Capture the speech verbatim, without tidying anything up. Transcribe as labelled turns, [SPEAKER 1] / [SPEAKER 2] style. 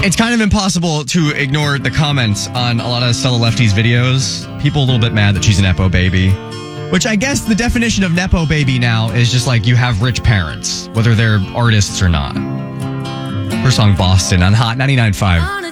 [SPEAKER 1] It's kind of impossible to ignore the comments on a lot of Stella Lefty's videos. People a little bit mad that she's a Nepo baby. Which I guess the definition of Nepo baby now is just like you have rich parents, whether they're artists or not. Her song Boston on Hot ninety-nine point five.